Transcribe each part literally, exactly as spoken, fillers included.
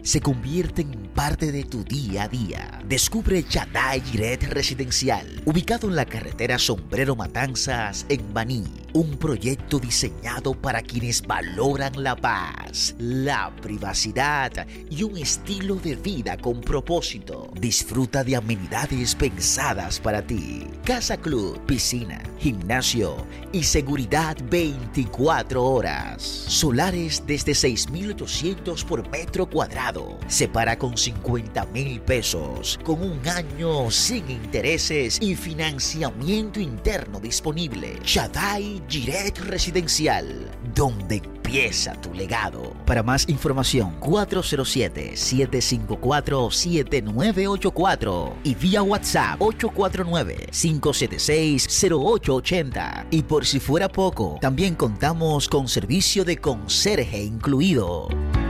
se convierten en parte de tu día a día. Descubre Shaddai Jireh Residencial, ubicado en la carretera Sombrero Matanzas en Baní. Un proyecto diseñado para quienes valoran la paz, la privacidad y un estilo de vida con propósito. Disfruta de amenidades pensadas para ti. Casa Club, piscina, gimnasio y seguridad veinticuatro horas. Solares desde seis mil ochocientos por metro cuadrado. Separa con cincuenta mil pesos, con un año sin intereses y financiamiento interno disponible. Shaddai Jireh Residencial, donde empieza tu legado. Para más información, cuatro cero siete, siete cinco cuatro, siete nueve ocho cuatro y vía WhatsApp ocho cuatro nueve, cinco siete seis, cero ocho ocho cero. Y por si fuera poco, también contamos con servicio de conserje incluido.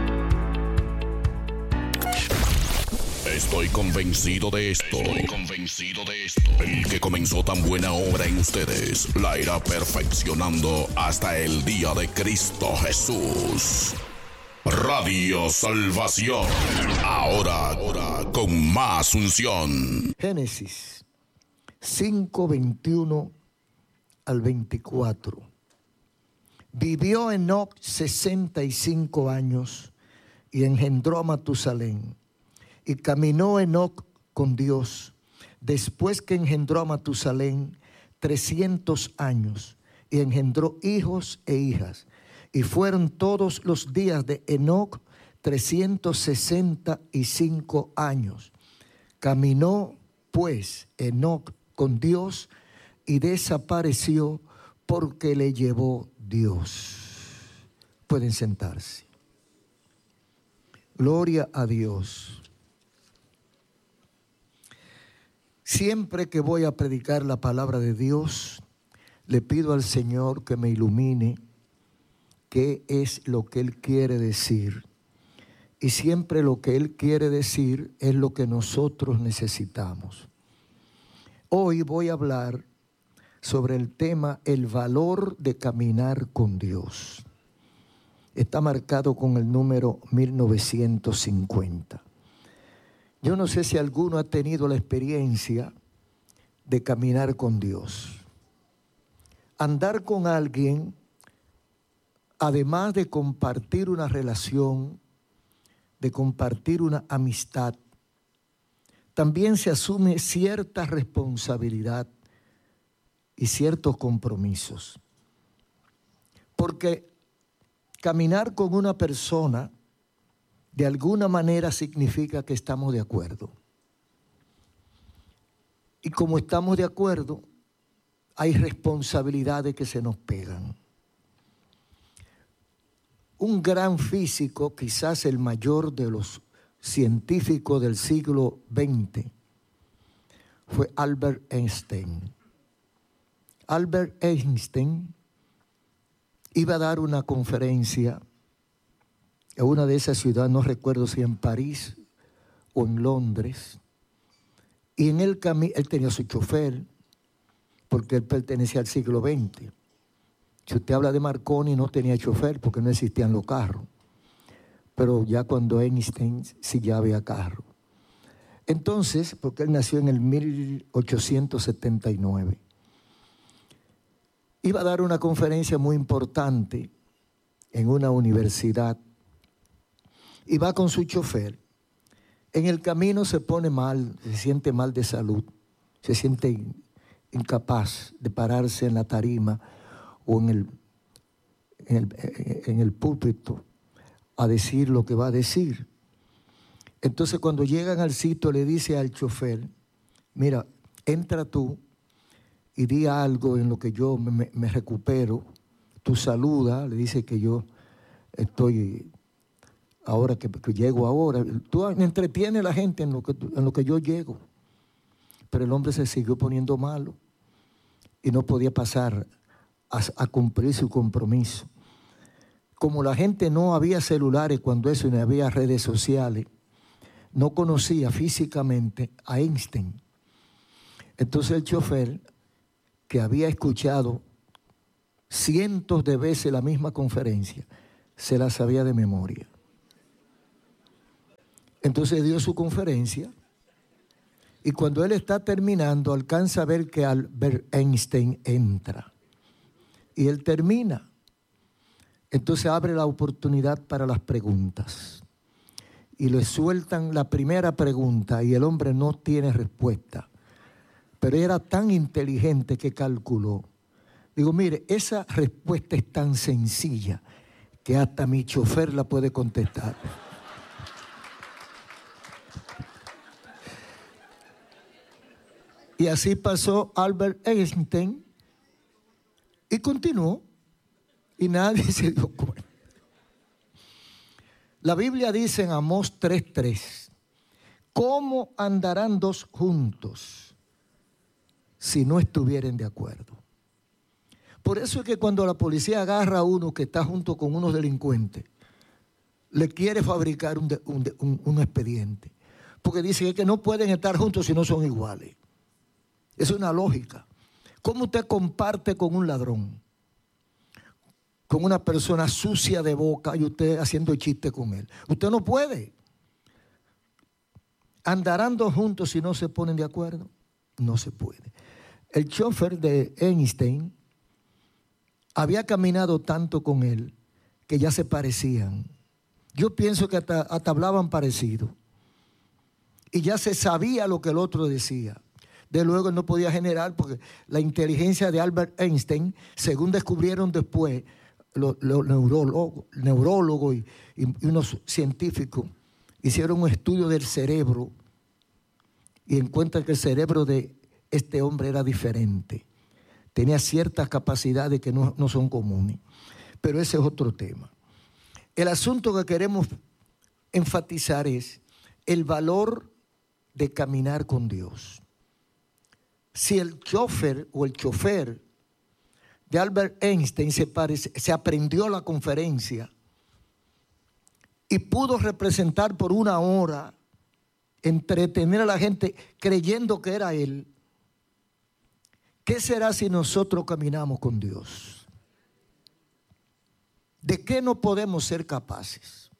Estoy convencido de esto. Estoy convencido de esto. El que comenzó tan buena obra en ustedes la irá perfeccionando hasta el día de Cristo Jesús. Radio Salvación. Ahora, ahora con más unción. Génesis cinco, veintiuno al veinticuatro. Vivió Enoc sesenta y cinco años y engendró a Matusalén. Y caminó Enoc con Dios, después que engendró a Matusalén, trescientos años, y engendró hijos e hijas. Y fueron todos los días de Enoc trescientos sesenta y cinco años. Caminó pues Enoc con Dios y desapareció porque le llevó Dios. Pueden sentarse. Gloria a Dios. Siempre que voy a predicar la palabra de Dios, le pido al Señor que me ilumine qué es lo que Él quiere decir. Y siempre lo que Él quiere decir es lo que nosotros necesitamos. Hoy voy a hablar sobre el tema el valor de caminar con Dios. Está marcado con el número mil novecientos cincuenta. Yo no sé si alguno ha tenido la experiencia de caminar con Dios. Andar con alguien, además de compartir una relación, de compartir una amistad, también se asume cierta responsabilidad y ciertos compromisos. Porque caminar con una persona de alguna manera significa que estamos de acuerdo. Y como estamos de acuerdo, hay responsabilidades que se nos pegan. Un gran físico, quizás el mayor de los científicos del siglo veinte, fue Albert Einstein. Albert Einstein iba a dar una conferencia en una de esas ciudades, no recuerdo si en París o en Londres, y en el camino, él tenía su chofer, porque él pertenecía al siglo veinte. Si usted habla de Marconi, no tenía chofer porque no existían los carros, pero ya cuando Einstein sí ya había carro. Entonces, porque él nació en el mil ochocientos setenta y nueve, iba a dar una conferencia muy importante en una universidad. Y va con su chofer. En el camino se pone mal, se siente mal de salud, se siente incapaz de pararse en la tarima o en el, en el, en el púlpito a decir lo que va a decir. Entonces cuando llegan al sitio le dice al chofer, mira, entra tú y di algo en lo que yo me, me recupero, tú saluda, le dice que yo estoy... Ahora que, que llego ahora, tú entretienes a la gente en lo, que, en lo que yo llego. Pero el hombre se siguió poniendo malo y no podía pasar a, a cumplir su compromiso. Como la gente no había celulares cuando eso, ni había redes sociales, no conocía físicamente a Einstein. Entonces el chofer, que había escuchado cientos de veces la misma conferencia, se la sabía de memoria. Entonces dio su conferencia y cuando él está terminando alcanza a ver que Albert Einstein entra y él termina. Entonces abre la oportunidad para las preguntas y le sueltan la primera pregunta y el hombre no tiene respuesta, pero era tan inteligente que calculó. Digo, mire, esa respuesta es tan sencilla que hasta mi chofer la puede contestar. Y así pasó Albert Einstein y continuó y nadie se dio cuenta. La Biblia dice en Amós tres tres, ¿cómo andarán dos juntos si no estuvieren de acuerdo? Por eso es que cuando la policía agarra a uno que está junto con unos delincuentes, le quiere fabricar un, de, un, de, un, un expediente. Porque dice que no pueden estar juntos si no son iguales. Es una lógica. ¿Cómo usted comparte con un ladrón? Con una persona sucia de boca y usted haciendo chiste con él. Usted no puede. ¿Andarán dos juntos si no se ponen de acuerdo? No se puede. El chofer de Einstein había caminado tanto con él que ya se parecían. Yo pienso que hasta, hasta hablaban parecido. Y ya se sabía lo que el otro decía. De luego él no podía generar porque la inteligencia de Albert Einstein, según descubrieron después los, los neurólogos, neurólogos y, y, y unos científicos, hicieron un estudio del cerebro y encuentran que el cerebro de este hombre era diferente. Tenía ciertas capacidades que no, no son comunes. Pero ese es otro tema. El asunto que queremos enfatizar es el valor de caminar con Dios. Si el chofer o el chofer de Albert Einstein se, parece, se aprendió la conferencia y pudo representar por una hora, entretener a la gente creyendo que era él, ¿qué será si nosotros caminamos con Dios? ¿De qué no podemos ser capaces?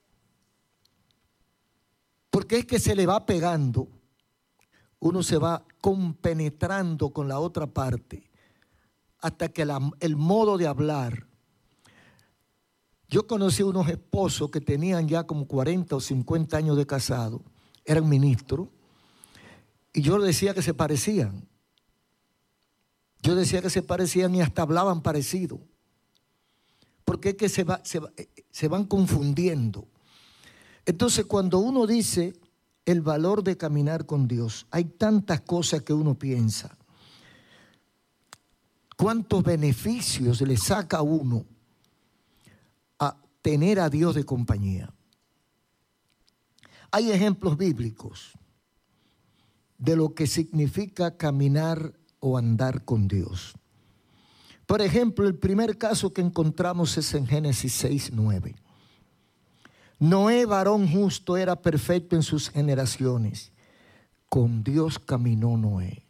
Porque es que se le va pegando, uno se va compenetrando con la otra parte, hasta que la, el modo de hablar. Yo conocí unos esposos que tenían ya como cuarenta o cincuenta años de casado, eran ministros, y yo decía que se parecían. Yo decía que se parecían y hasta hablaban parecido. Porque es que se, va, se, va, se van confundiendo. Entonces, cuando uno dice el valor de caminar con Dios, hay tantas cosas que uno piensa. ¿Cuántos beneficios le saca a uno a tener a Dios de compañía? Hay ejemplos bíblicos de lo que significa caminar o andar con Dios. Por ejemplo, el primer caso que encontramos es en Génesis seis nueve. Noé, varón justo, era perfecto en sus generaciones. Con Dios caminó Noé.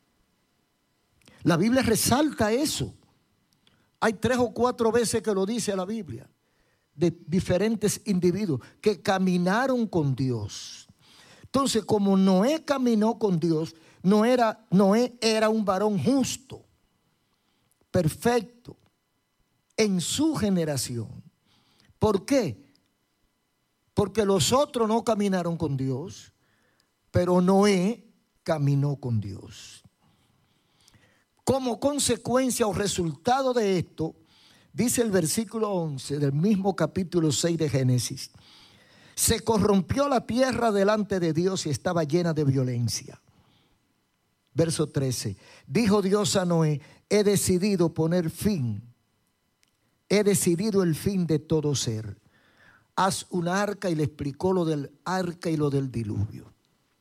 La Biblia resalta eso. Hay tres o cuatro veces que lo dice la Biblia, de diferentes individuos que caminaron con Dios. Entonces, como Noé caminó con Dios, no era, Noé era un varón justo, perfecto, en su generación. ¿Por qué? Porque los otros no caminaron con Dios, pero Noé caminó con Dios. Como consecuencia o resultado de esto, dice el versículo once del mismo capítulo seis de Génesis, se corrompió la tierra delante de Dios y estaba llena de violencia. Verso trece, dijo Dios a Noé, he decidido poner fin, he decidido el fin de todo ser. Haz una arca, y le explicó lo del arca y lo del diluvio.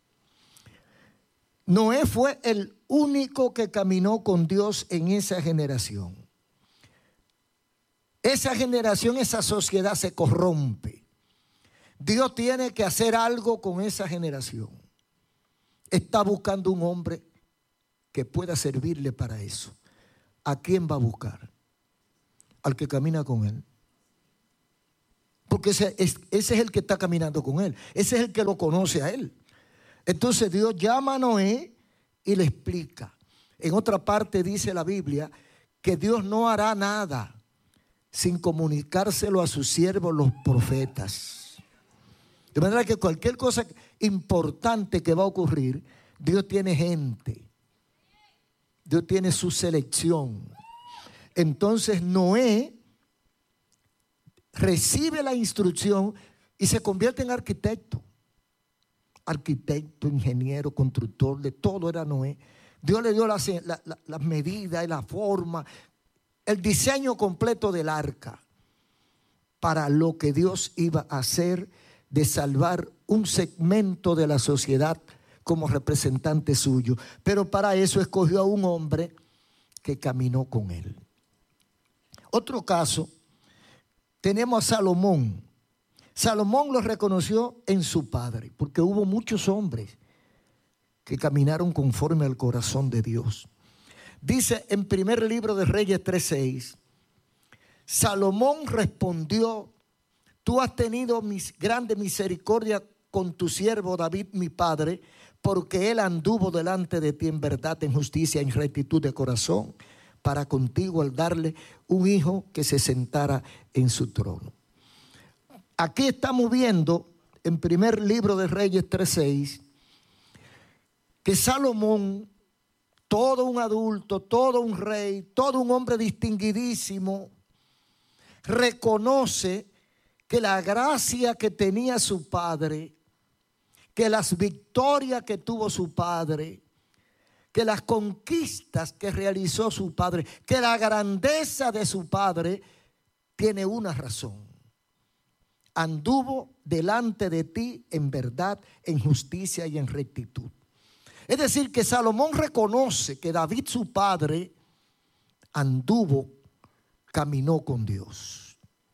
Noé fue el único que caminó con Dios en esa generación. Esa generación, esa sociedad se corrompe. Dios tiene que hacer algo con esa generación. Está buscando un hombre que pueda servirle para eso. ¿A quién va a buscar? Al que camina con él. porque ese es, ese es el que está caminando con él, ese es el que lo conoce a él. Entonces Dios llama a Noé y le explica. En otra parte dice la Biblia que Dios no hará nada sin comunicárselo a sus siervos los profetas. De manera que cualquier cosa importante que va a ocurrir, Dios tiene gente, Dios tiene su selección. Entonces Noé recibe la instrucción y se convierte en arquitecto. Arquitecto, ingeniero, constructor, de todo era Noé. Dios le dio las la, la, la medidas y la forma, el diseño completo del arca para lo que Dios iba a hacer, de salvar un segmento de la sociedad como representante suyo. Pero para eso escogió a un hombre que caminó con él. Otro caso, tenemos a Salomón. Salomón lo reconoció en su padre, porque hubo muchos hombres que caminaron conforme al corazón de Dios. Dice en primer libro de Reyes tres seis, Salomón respondió: tú has tenido mis grande misericordia con tu siervo David mi padre, porque él anduvo delante de ti en verdad, en justicia, en rectitud de corazón, para contigo al darle un hijo que se sentara en su trono. Aquí estamos viendo en primer libro de Reyes tres seis que Salomón, todo un adulto, todo un rey, todo un hombre distinguidísimo, reconoce que la gracia que tenía su padre, que las victorias que tuvo su padre, que las conquistas que realizó su padre, que la grandeza de su padre tiene una razón. Anduvo delante de ti en verdad, en justicia y en rectitud. Es decir, que Salomón reconoce que David, su padre, anduvo, caminó con Dios.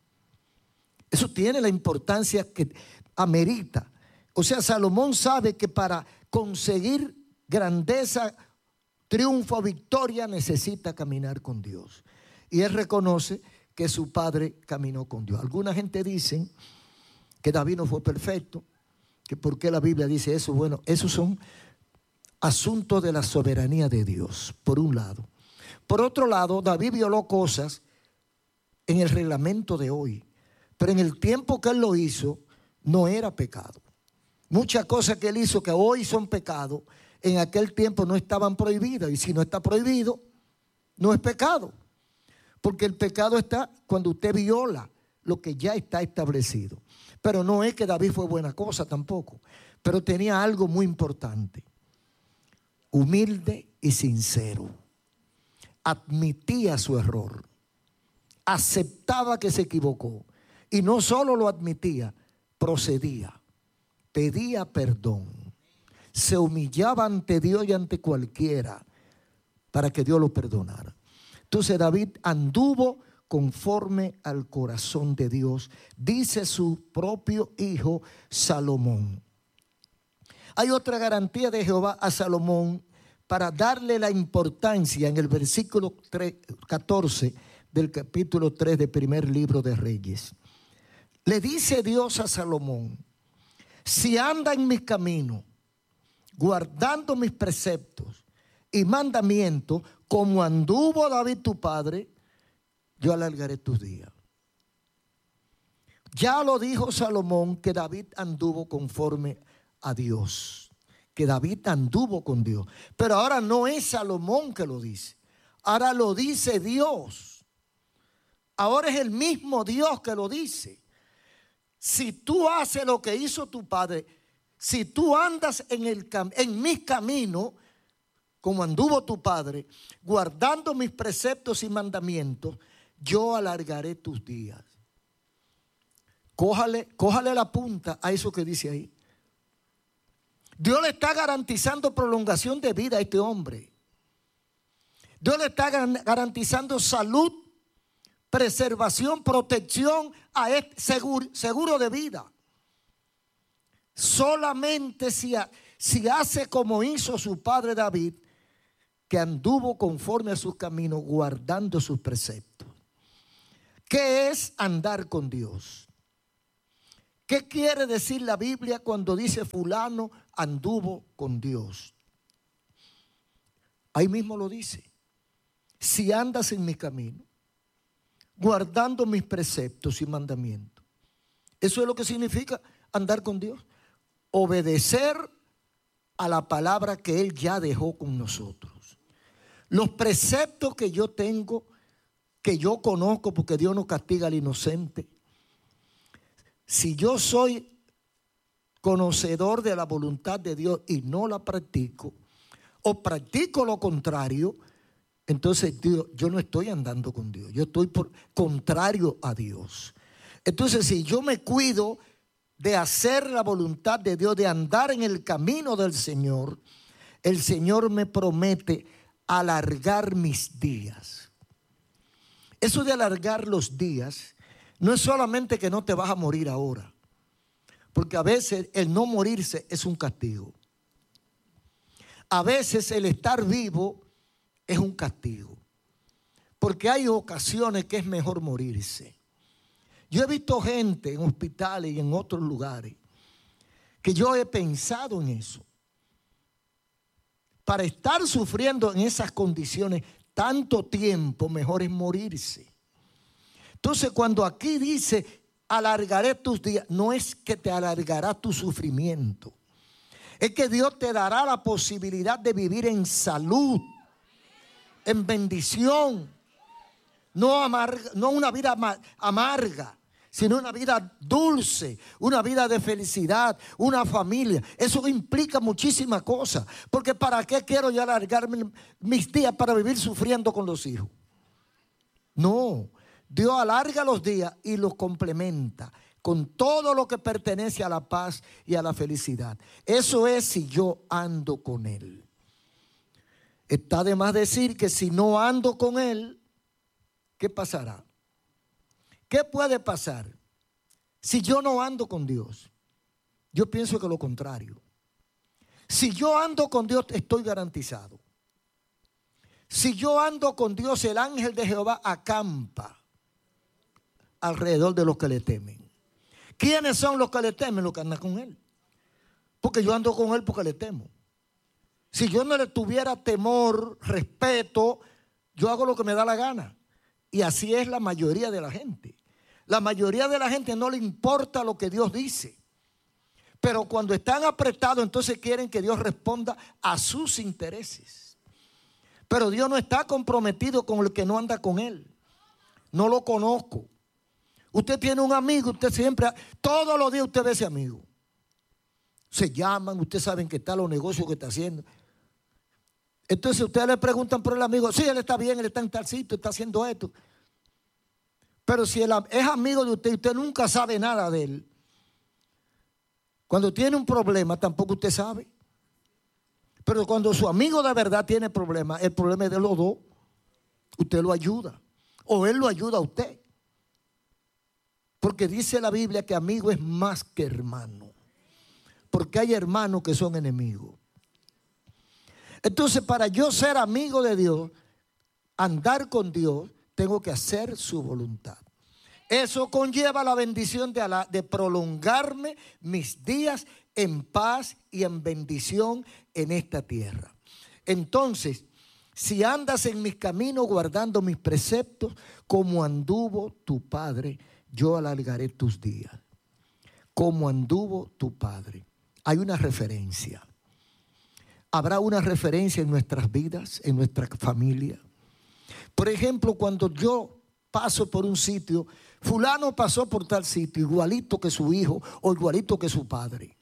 Eso tiene la importancia que amerita. O sea, Salomón sabe que para conseguir grandeza, triunfo, victoria, necesita caminar con Dios. Y él reconoce que su padre caminó con Dios. Alguna gente dice que David no fue perfecto, que por qué la Biblia dice eso. Bueno, esos son asuntos de la soberanía de Dios, por un lado. Por otro lado, David violó cosas en el reglamento de hoy, pero en el tiempo que él lo hizo, no era pecado. Muchas cosas que él hizo que hoy son pecado, en aquel tiempo no estaban prohibidas. Y si no está prohibido, no es pecado. Porque el pecado está cuando usted viola lo que ya está establecido. Pero no es que David fue buena cosa tampoco. Pero tenía algo muy importante. Humilde y sincero. Admitía su error. Aceptaba que se equivocó. Y no solo lo admitía, procedía. Pedía perdón. Se humillaba ante Dios y ante cualquiera para que Dios lo perdonara. Entonces David anduvo conforme al corazón de Dios, dice su propio hijo Salomón. Hay otra garantía de Jehová a Salomón para darle la importancia en el versículo catorce del capítulo tres del primer libro de Reyes. Le dice Dios a Salomón: si anda en mis caminos, guardando mis preceptos y mandamientos, como anduvo David tu padre, yo alargaré tus días. Ya lo dijo Salomón que David anduvo conforme a Dios, que David anduvo con Dios. Pero ahora no es Salomón que lo dice, ahora lo dice Dios. Ahora es el mismo Dios que lo dice. Si tú haces lo que hizo tu padre, si tú andas en, el, en mis caminos, como anduvo tu padre, guardando mis preceptos y mandamientos, yo alargaré tus días. Cójale, cójale la punta a eso que dice ahí. Dios le está garantizando prolongación de vida a este hombre. Dios le está garantizando salud, preservación, protección a este seguro, seguro de vida. Solamente si, si hace como hizo su padre David, que anduvo conforme a sus caminos, guardando sus preceptos. ¿Qué es andar con Dios? ¿Qué quiere decir la Biblia cuando dice fulano anduvo con Dios? Ahí mismo lo dice. Si andas en mi camino, guardando mis preceptos y mandamientos. Eso es lo que significa andar con Dios. Obedecer a la palabra que Él ya dejó con nosotros. Los preceptos que yo tengo, que yo conozco, porque Dios no castiga al inocente. Si yo soy conocedor de la voluntad de Dios y no la practico, o practico lo contrario, entonces Dios, yo no estoy andando con Dios. Yo estoy por contrario a Dios. Entonces, si yo me cuido de hacer la voluntad de Dios, de andar en el camino del Señor, el Señor me promete alargar mis días. Eso de alargar los días no es solamente que no te vas a morir ahora, porque a veces el no morirse es un castigo. A veces el estar vivo es un castigo, porque hay ocasiones que es mejor morirse. Yo he visto gente en hospitales y en otros lugares que yo he pensado en eso. Para estar sufriendo en esas condiciones tanto tiempo, mejor es morirse. Entonces, cuando aquí dice alargaré tus días, no es que te alargará tu sufrimiento. Es que Dios te dará la posibilidad de vivir en salud, en bendición, no, amarga, no una vida amarga, sino una vida dulce, una vida de felicidad, una familia. Eso implica muchísimas cosas, porque ¿para qué quiero yo alargarme mis días para vivir sufriendo con los hijos? No, Dios alarga los días y los complementa con todo lo que pertenece a la paz y a la felicidad. Eso es si yo ando con Él. Está de más decir que si no ando con Él, ¿qué pasará? ¿Qué puede pasar si yo no ando con Dios? Yo pienso que lo contrario. Si yo ando con Dios, estoy garantizado. Si yo ando con Dios, el ángel de Jehová acampa alrededor de los que le temen. ¿Quiénes son los que le temen? Los que andan con Él. Porque yo ando con Él porque le temo. Si yo no le tuviera temor, respeto, yo hago lo que me da la gana. Y así es la mayoría de la gente. La mayoría de la gente no le importa lo que Dios dice. Pero cuando están apretados, entonces quieren que Dios responda a sus intereses. Pero Dios no está comprometido con el que no anda con Él. No lo conozco. Usted tiene un amigo, usted siempre, todos los días usted ve ese amigo. Se llaman, ustedes saben que está los negocios que está haciendo. Entonces ustedes le preguntan por el amigo, sí, él está bien, él está en tal sitio, está haciendo esto. Pero si él es amigo de usted y usted nunca sabe nada de él, cuando tiene un problema tampoco usted sabe. Pero cuando su amigo de verdad tiene problemas, el problema es de los dos. Usted lo ayuda o él lo ayuda a usted. Porque dice la Biblia que amigo es más que hermano. Porque hay hermanos que son enemigos. Entonces, para yo ser amigo de Dios, andar con Dios, tengo que hacer su voluntad. Eso conlleva la bendición de Alá, de prolongarme mis días en paz y en bendición en esta tierra. Entonces, si andas en mis caminos guardando mis preceptos, como anduvo tu padre, yo alargaré tus días. Como anduvo tu padre. Hay una referencia. Habrá una referencia en nuestras vidas, en nuestra familia. Por ejemplo, cuando yo paso por un sitio, fulano pasó por tal sitio, igualito que su hijo o igualito que su padre.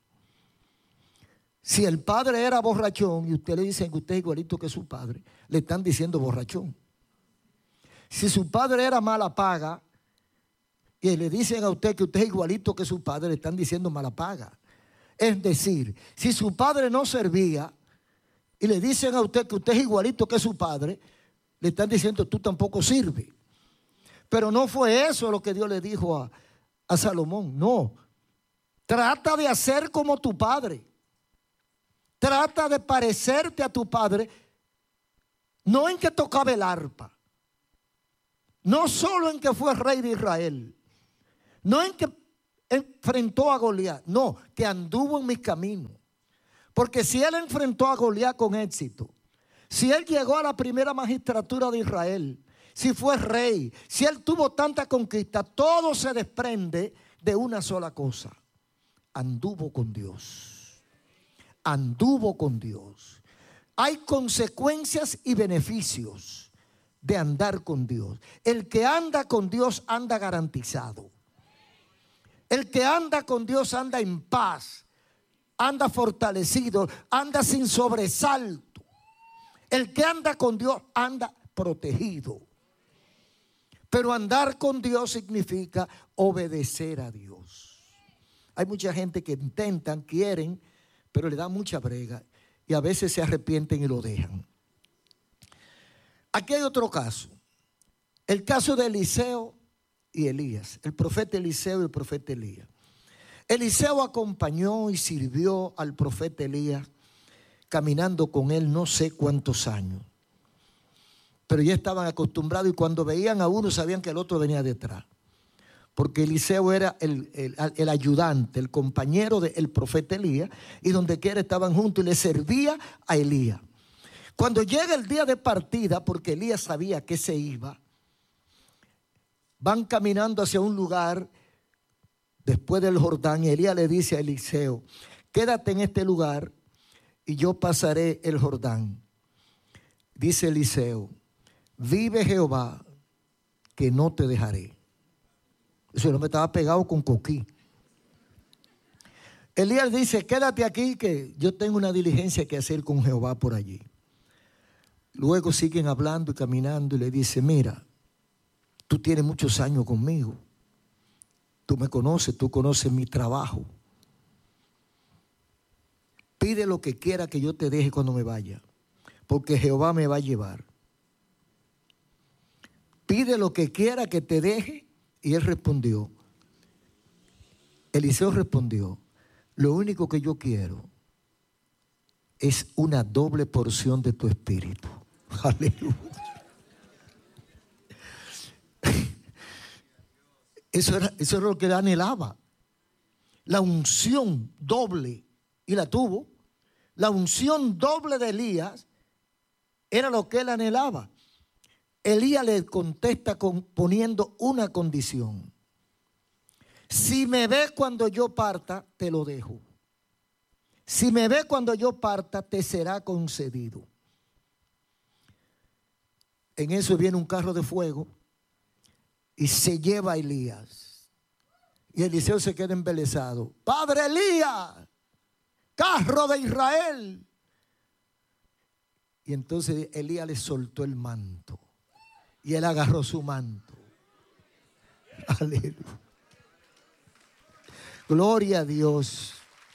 Si el padre era borrachón y usted le dice que usted es igualito que su padre, le están diciendo borrachón. Si su padre era mala paga y le dicen a usted que usted es igualito que su padre, le están diciendo mala paga. Es decir, si su padre no servía y le dicen a usted que usted es igualito que su padre, le están diciendo tú tampoco sirves. Pero no fue eso lo que Dios le dijo a, a Salomón. No, trata de hacer como tu padre. Trata de parecerte a tu padre. No en que tocaba el arpa. No solo en que fue rey de Israel. No en que enfrentó a Goliat. No, que anduvo en mis caminos. Porque si él enfrentó a Goliat con éxito, si él llegó a la primera magistratura de Israel, si fue rey, si él tuvo tanta conquista, todo se desprende de una sola cosa: anduvo con Dios. Anduvo con Dios. Hay consecuencias y beneficios de andar con Dios. El que anda con Dios anda garantizado. El que anda con Dios anda en paz, anda fortalecido, anda sin sobresalto. El que anda con Dios anda protegido. Pero andar con Dios significa obedecer a Dios. Hay mucha gente que intentan, quieren, pero le dan mucha brega y a veces se arrepienten y lo dejan. Aquí hay otro caso. El caso de Eliseo y Elías. El profeta Eliseo y el profeta Elías. Eliseo acompañó y sirvió al profeta Elías, caminando con él no sé cuántos años. Pero ya estaban acostumbrados y cuando veían a uno sabían que el otro venía detrás. Porque Eliseo era el, el, el ayudante, el compañero del profeta Elías, y donde quiera estaban juntos y le servía a Elías. Cuando llega el día de partida, porque Elías sabía que se iba, van caminando hacia un lugar después del Jordán y Elías le dice a Eliseo: quédate en este lugar y yo pasaré el Jordán. Dice Eliseo: vive Jehová que no te dejaré. Eso no me estaba pegado con coquí. Elías dice: quédate aquí que yo tengo una diligencia que hacer con Jehová por allí. Luego siguen hablando y caminando y le dice: mira, tú tienes muchos años conmigo. Tú me conoces, tú conoces mi trabajo. Pide lo que quiera que yo te deje cuando me vaya, porque Jehová me va a llevar. Pide lo que quiera que te deje. Y él respondió, Eliseo respondió: lo único que yo quiero es una doble porción de tu espíritu. Aleluya. Eso era, eso era lo que él anhelaba. La unción doble, y la tuvo. La unción doble de Elías era lo que él anhelaba. Elías le contesta con, poniendo una condición: si me ve cuando yo parta, te lo dejo. Si me ve cuando yo parta, te será concedido. En eso viene un carro de fuego y se lleva a Elías. Y Eliseo se queda embelesado: Padre Elías, carro de Israel. Y entonces Elías le soltó el manto. Y él agarró su manto. Aleluya. Gloria a Dios.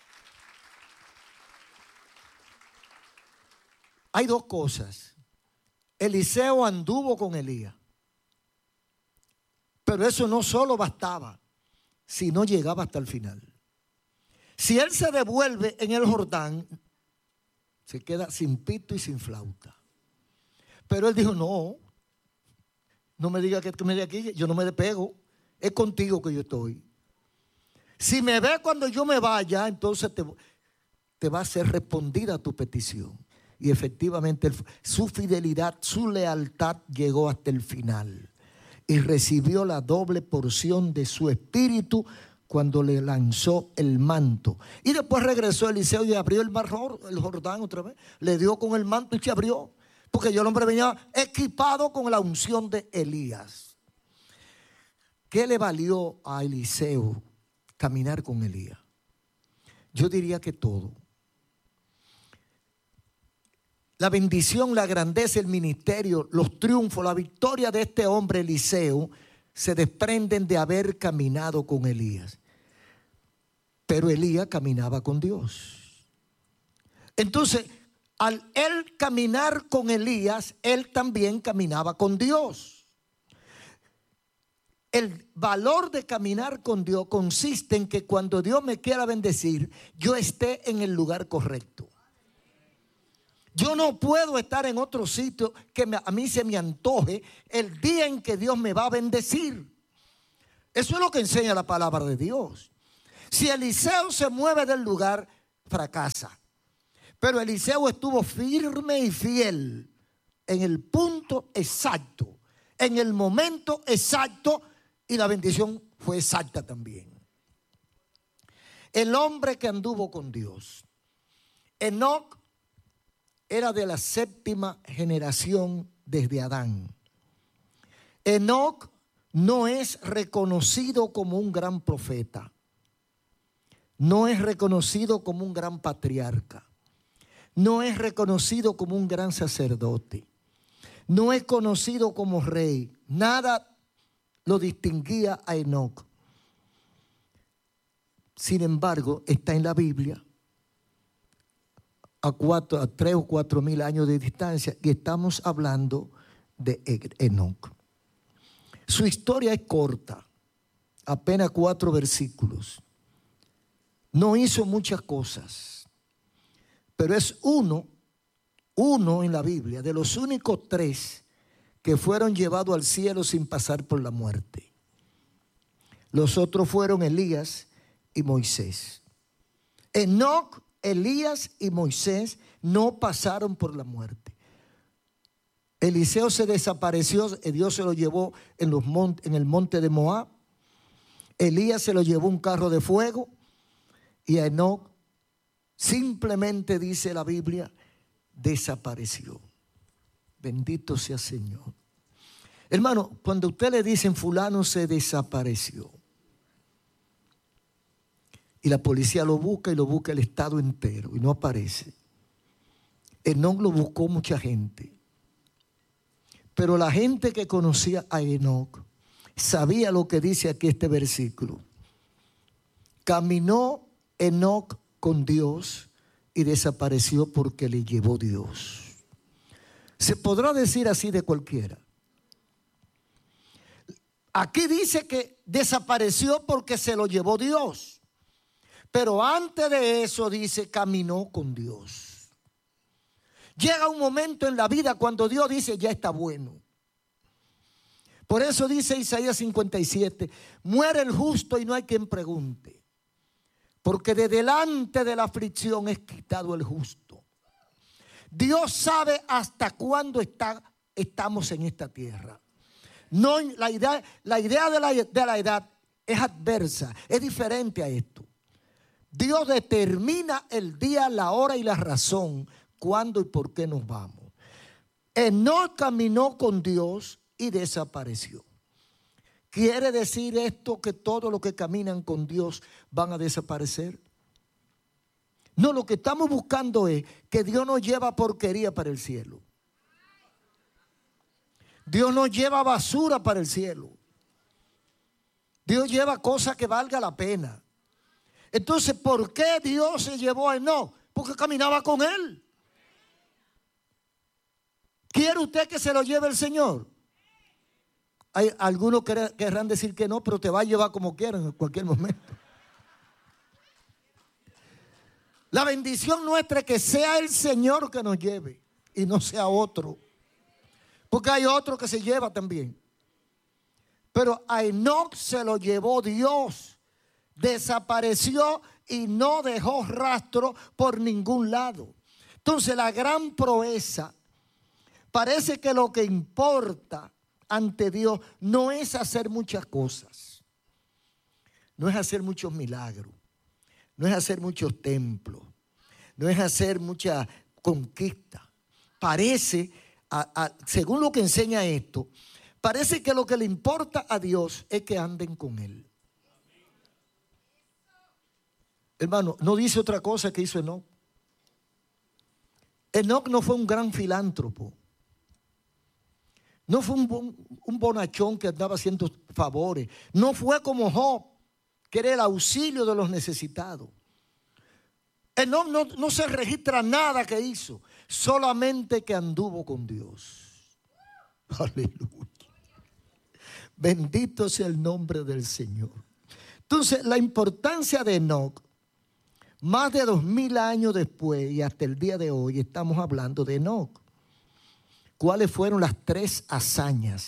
Hay dos cosas. Eliseo anduvo con Elías. Pero eso no solo bastaba, sino llegaba hasta el final. Si él se devuelve en el Jordán, se queda sin pito y sin flauta. Pero él dijo: no, no me diga que me de aquí, yo no me despego, es contigo que yo estoy. Si me ve cuando yo me vaya, entonces te, te va a ser respondida tu petición. Y efectivamente su fidelidad, su lealtad llegó hasta el final. Y recibió la doble porción de su espíritu cuando le lanzó el manto. Y después regresó Eliseo y abrió el mar, el Jordán otra vez. Le dio con el manto y se abrió. Porque yo el hombre venía equipado con la unción de Elías. ¿Qué le valió a Eliseo caminar con Elías? Yo diría que todo. La bendición, la grandeza, el ministerio, los triunfos, la victoria de este hombre Eliseo se desprenden de haber caminado con Elías. Pero Elías caminaba con Dios. Entonces, al él caminar con Elías, él también caminaba con Dios. El valor de caminar con Dios consiste en que cuando Dios me quiera bendecir, yo esté en el lugar correcto. Yo no puedo estar en otro sitio que me, a mí se me antoje el día en que Dios me va a bendecir. Eso es lo que enseña la palabra de Dios. Si Eliseo se mueve del lugar, fracasa. Pero Eliseo estuvo firme y fiel en el punto exacto, en el momento exacto, y la bendición fue exacta también. El hombre que anduvo con Dios. Enoc era de la séptima generación desde Adán. Enoc no es reconocido como un gran profeta. No es reconocido como un gran patriarca. No es reconocido como un gran sacerdote. No es conocido como rey. Nada lo distinguía a Enoc. Sin embargo, está en la Biblia a, cuatro, a tres o cuatro mil años de distancia y estamos hablando de Enoc. Su historia es corta, apenas cuatro versículos. No hizo muchas cosas, pero es uno, uno en la Biblia, de los únicos tres que fueron llevados al cielo sin pasar por la muerte. Los otros fueron Elías y Moisés. Enoc, Elías y Moisés no pasaron por la muerte. Eliseo se desapareció, Dios se lo llevó en, los montes, en el monte de Moab. Elías se lo llevó un carro de fuego. Y a Enoc simplemente, dice la Biblia, desapareció. Bendito sea el Señor. Hermano, cuando usted le dicen fulano se desapareció y la policía lo busca y lo busca el estado entero y no aparece, Enoc lo buscó mucha gente. Pero la gente que conocía a Enoc sabía lo que dice aquí este versículo. Caminó Enoc con Dios y desapareció porque le llevó Dios. Se podrá decir así de cualquiera. Aquí dice que desapareció porque se lo llevó Dios. Pero antes de eso dice caminó con Dios. Llega un momento en la vida cuando Dios dice ya está bueno. Por eso dice Isaías cincuenta y siete, muere el justo y no hay quien pregunte. Porque de delante de la aflicción es quitado el justo. Dios sabe hasta cuándo está, estamos en esta tierra. No, la idea, la idea de, la, de la edad es adversa, es diferente a esto. Dios determina el día, la hora y la razón, cuándo y por qué nos vamos. Enoc caminó con Dios y desapareció. ¿Quiere decir esto que todos los que caminan con Dios van a desaparecer? No, lo que estamos buscando es que Dios nos lleva porquería para el cielo. Dios no lleva basura para el cielo. Dios lleva cosas que valga la pena. Entonces, ¿por qué Dios se llevó a Enoc? Porque caminaba con él. ¿Quiere usted que se lo lleve el Señor? Hay algunos que querrán decir que no, pero te va a llevar como quieran en cualquier momento. La bendición nuestra es que sea el Señor que nos lleve y no sea otro. Porque hay otro que se lleva también. Pero a Enoc se lo llevó Dios. Desapareció y no dejó rastro por ningún lado. Entonces la gran proeza, parece que lo que importa ante Dios no es hacer muchas cosas. No es hacer muchos milagros. No es hacer muchos templos. No es hacer mucha conquista. Parece, a, a, según lo que enseña esto, parece que lo que le importa a Dios es que anden con Él. Hermano, no dice otra cosa que hizo Enoc. Enoc no fue un gran filántropo. No fue un, bon, un bonachón que andaba haciendo favores. No fue como Job, que era el auxilio de los necesitados. Enoc no, no se registra nada que hizo, solamente que anduvo con Dios. Aleluya. Bendito sea el nombre del Señor. Entonces, la importancia de Enoc, más de dos mil años después y hasta el día de hoy, estamos hablando de Enoc. ¿Cuáles fueron las tres hazañas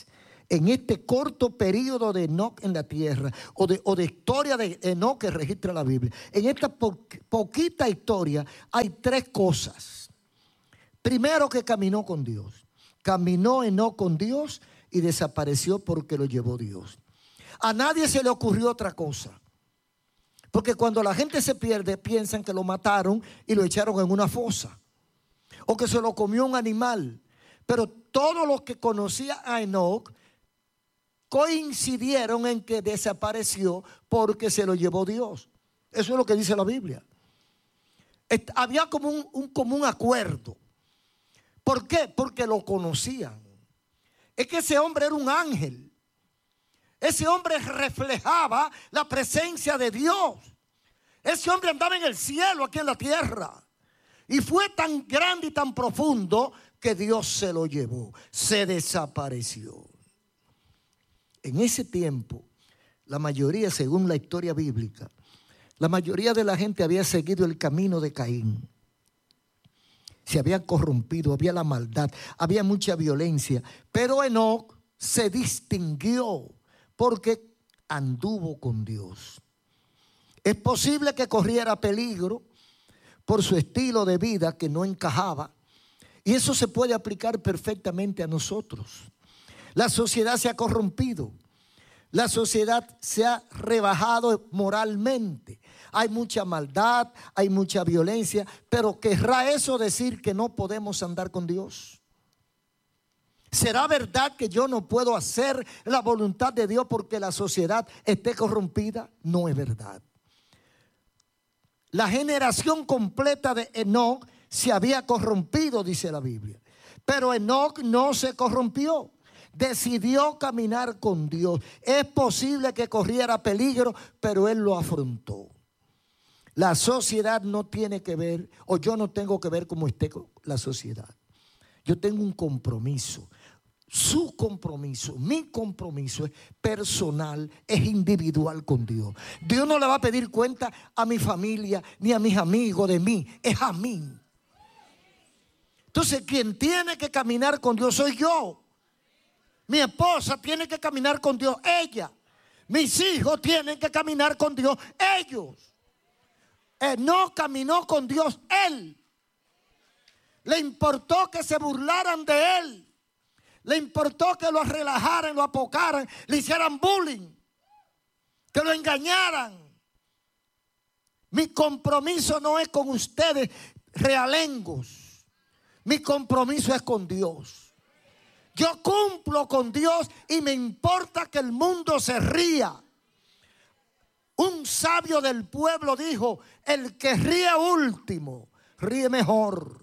en este corto periodo de Enoc en la tierra, o de, o de historia de Enoc que registra la Biblia, en esta po poquita historia hay tres cosas. Primero, que caminó con Dios. Caminó Enoc con Dios y desapareció porque lo llevó Dios. A nadie se le ocurrió otra cosa. Porque cuando la gente se pierde, piensan que lo mataron y lo echaron en una fosa, o que se lo comió un animal. Pero todos los que conocían a Enoc coincidieron en que desapareció porque se lo llevó Dios. Eso es lo que dice la Biblia. Había como un, un común acuerdo. ¿Por qué? Porque lo conocían. Es que ese hombre era un ángel. Ese hombre reflejaba la presencia de Dios. Ese hombre andaba en el cielo, aquí en la tierra. Y fue tan grande y tan profundo que Dios se lo llevó. Se desapareció. En ese tiempo, la mayoría, según la historia bíblica, la mayoría de la gente había seguido el camino de Caín. Se había corrompido, había la maldad, había mucha violencia. Pero Enoc se distinguió porque anduvo con Dios. Es posible que corriera peligro por su estilo de vida que no encajaba. Y eso se puede aplicar perfectamente a nosotros. La sociedad se ha corrompido. La sociedad se ha rebajado moralmente. Hay mucha maldad, hay mucha violencia. Pero ¿querrá eso decir que no podemos andar con Dios? ¿Será verdad que yo no puedo hacer la voluntad de Dios porque la sociedad esté corrompida? No es verdad. La generación completa de Enoc se había corrompido, dice la Biblia. Pero Enoc no se corrompió. Decidió caminar con Dios. Es posible que corriera peligro, pero él lo afrontó. La sociedad no tiene que ver, o yo no tengo que ver como esté la sociedad. Yo tengo un compromiso. Su compromiso, mi compromiso es personal, es individual con Dios. Dios no le va a pedir cuenta a mi familia ni a mis amigos de mí, es a mí. Entonces, quien tiene que caminar con Dios soy yo. Mi esposa tiene que caminar con Dios, ella. Mis hijos tienen que caminar con Dios, ellos. Él no caminó con Dios, él. Le importó que se burlaran de él. Le importó que lo relajaran, lo apocaran, le hicieran bullying, que lo engañaran. Mi compromiso no es con ustedes, realengos. Mi compromiso es con Dios. Yo cumplo con Dios y me importa que el mundo se ría. Un sabio del pueblo dijo: el que ríe último, ríe mejor.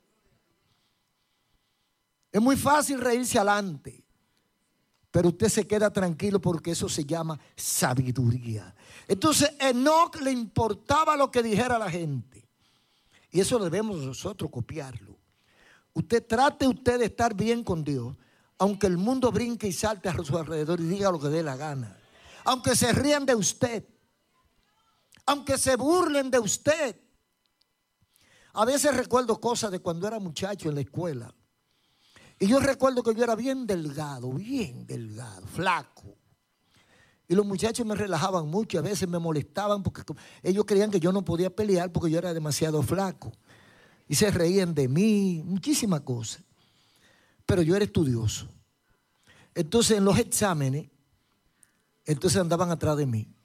Es muy fácil reírse adelante, pero usted se queda tranquilo porque eso se llama sabiduría. Entonces, Enoc le importaba lo que dijera la gente. Y eso debemos nosotros copiarlo. Usted trate usted de estar bien con Dios, aunque el mundo brinque y salte a su alrededor y diga lo que dé la gana. Aunque se rían de usted, aunque se burlen de usted. A veces recuerdo cosas de cuando era muchacho en la escuela. Y yo recuerdo que yo era bien delgado, bien delgado, flaco. Y los muchachos me relajaban mucho, a veces me molestaban porque ellos creían que yo no podía pelear porque yo era demasiado flaco. Y se reían de mí, muchísimas cosas. Pero yo era estudioso. Entonces en los exámenes, entonces andaban atrás de mí.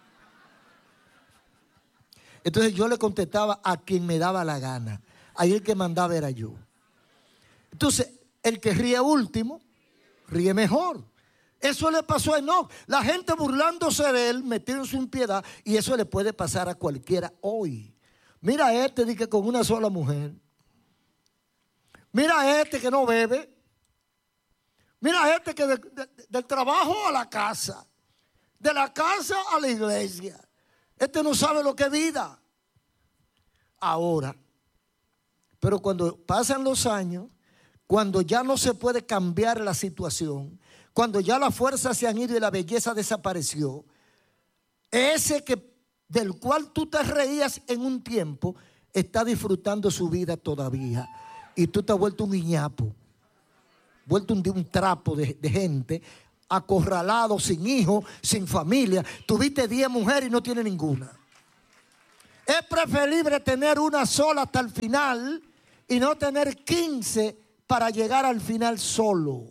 Entonces yo le contestaba a quien me daba la gana. Ahí el que mandaba era yo. Entonces, el que ríe último, ríe mejor. Eso le pasó a Enoc. La gente burlándose de él, metido en su impiedad, y eso le puede pasar a cualquiera hoy. Mira a este dice que con una sola mujer. Mira a este que no bebe. Mira a este que de, de, del trabajo a la casa, de la casa a la iglesia. Este no sabe lo que es vida. Ahora, pero cuando pasan los años, cuando ya no se puede cambiar la situación, cuando ya las fuerzas se han ido y la belleza desapareció, ese que, del cual tú te reías en un tiempo, está disfrutando su vida todavía. Y tú te has vuelto un guiñapo, vuelto un, un trapo de, de gente acorralado, sin hijos, sin familia. Tuviste diez mujeres y no tienes ninguna. Es preferible tener una sola hasta el final y no tener quince para llegar al final solo.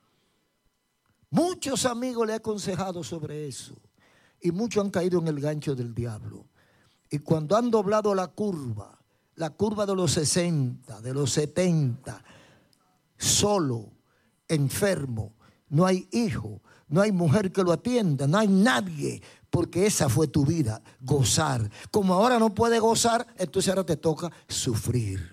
Muchos amigos le he aconsejado sobre eso y muchos han caído en el gancho del diablo. Y cuando han doblado la curva, la curva de los sesenta, de los setenta, solo, enfermo, no hay hijo, no hay mujer que lo atienda, no hay nadie, porque esa fue tu vida, gozar. Como ahora no puedes gozar, entonces ahora te toca sufrir.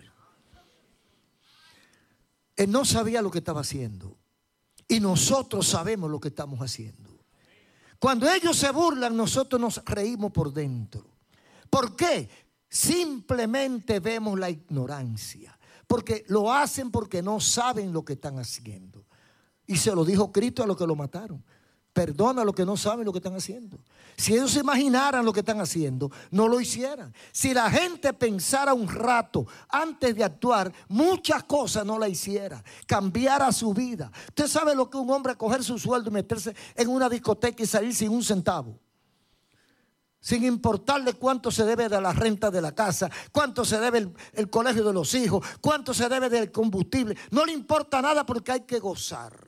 Él no sabía lo que estaba haciendo y nosotros sabemos lo que estamos haciendo. Cuando ellos se burlan, nosotros nos reímos por dentro. ¿Por qué? Simplemente vemos la ignorancia, porque lo hacen porque no saben lo que están haciendo. Y se lo dijo Cristo a los que lo mataron: perdona a los que no saben lo que están haciendo. Si ellos se imaginaran lo que están haciendo, no lo hicieran. Si la gente pensara un rato antes de actuar, muchas cosas no la hiciera, cambiara su vida. Usted sabe lo que un hombre coger su sueldo y meterse en una discoteca y salir sin un centavo, sin importarle cuánto se debe de la renta de la casa, cuánto se debe el, el colegio de los hijos, cuánto se debe del combustible. No le importa nada porque hay que gozar.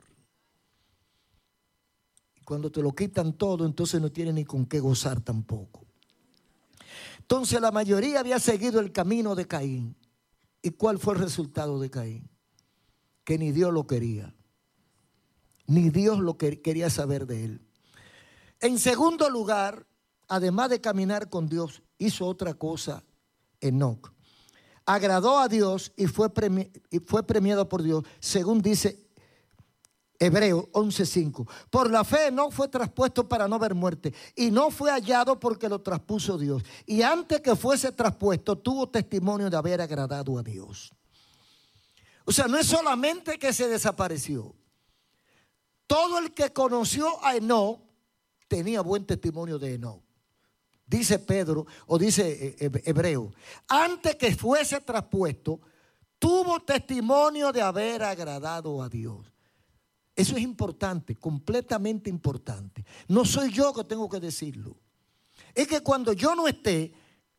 Cuando te lo quitan todo, entonces no tiene ni con qué gozar tampoco. Entonces la mayoría había seguido el camino de Caín. ¿Y cuál fue el resultado de Caín? Que ni Dios lo quería. Ni Dios lo que quería saber de él. En segundo lugar, además de caminar con Dios, hizo otra cosa Enoc. Agradó a Dios y fue, premi- y fue premiado por Dios, según dice Hebreos once cinco. Por la fe no fue traspuesto para no ver muerte, y no fue hallado porque lo traspuso Dios. Y antes que fuese traspuesto, tuvo testimonio de haber agradado a Dios. O sea, no es solamente que se desapareció. Todo el que conoció a Enoc tenía buen testimonio de Enoc. Dice Pedro, o dice Hebreo, antes que fuese traspuesto, tuvo testimonio de haber agradado a Dios. Eso es importante, completamente importante. No soy yo que tengo que decirlo. Es que cuando yo no esté,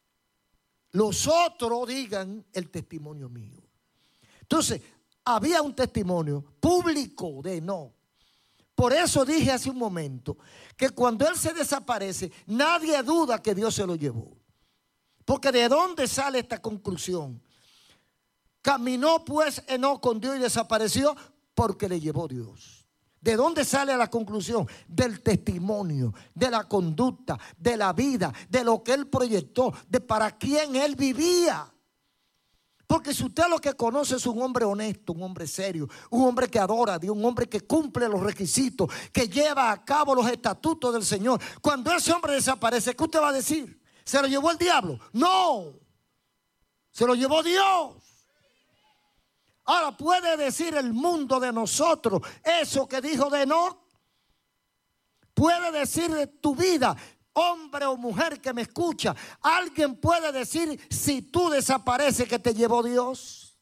los otros digan el testimonio mío. Entonces, había un testimonio público de Enoc. Por eso dije hace un momento que cuando él se desaparece, nadie duda que Dios se lo llevó. Porque ¿de dónde sale esta conclusión? Caminó pues Enoc con Dios y desapareció porque le llevó Dios. ¿De dónde sale la conclusión? Del testimonio, de la conducta, de la vida, de lo que él proyectó, de para quién él vivía. Porque si usted lo que conoce es un hombre honesto, un hombre serio, un hombre que adora a Dios, un hombre que cumple los requisitos, que lleva a cabo los estatutos del Señor, cuando ese hombre desaparece, ¿qué usted va a decir? ¿Se lo llevó el diablo? No, se lo llevó Dios. Ahora, ¿puede decir el mundo de nosotros eso que dijo de Enoc? ¿Puede decir de tu vida, hombre o mujer que me escucha? ¿Alguien puede decir si tú desapareces que te llevó Dios?